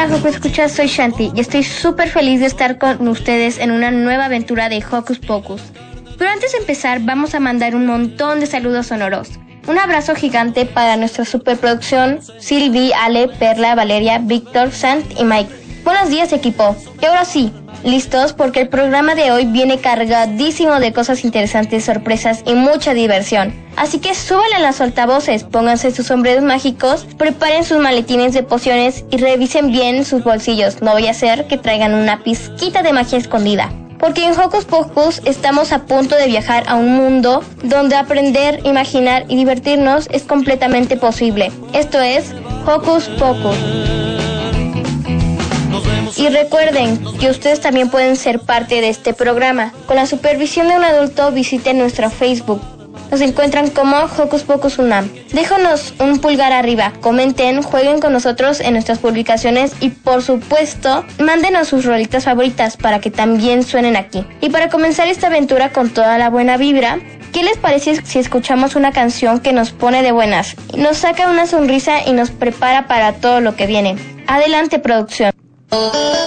Hola, Joco Escuchas, soy Shanti y estoy súper feliz de estar con ustedes en una nueva aventura de Hocus Pocus. Pero antes de empezar, vamos a mandar un montón de saludos sonoros. Un abrazo gigante para nuestra superproducción, Silvi, Ale, Perla, Valeria, Víctor, Sant y Mike. Buenos días, equipo. Y ahora sí, listos porque el programa de hoy viene cargadísimo de cosas interesantes, sorpresas y mucha diversión. Así que súbanle a las altavoces, pónganse sus sombreros mágicos, preparen sus maletines de pociones y revisen bien sus bolsillos. No vaya a ser que traigan una pizquita de magia escondida. Porque en Hocus Pocus estamos a punto de viajar a un mundo donde aprender, imaginar y divertirnos es completamente posible. Esto es Hocus Pocus. Y recuerden que ustedes también pueden ser parte de este programa. Con la supervisión de un adulto, visiten nuestro Facebook. Nos encuentran como Hocus Pocus UNAM. Déjanos un pulgar arriba, comenten, jueguen con nosotros en nuestras publicaciones y por supuesto, mándenos sus rolitas favoritas para que también suenen aquí. Y para comenzar esta aventura con toda la buena vibra, ¿qué les parece si escuchamos una canción que nos pone de buenas? Nos saca una sonrisa y nos prepara para todo lo que viene. Adelante, producción.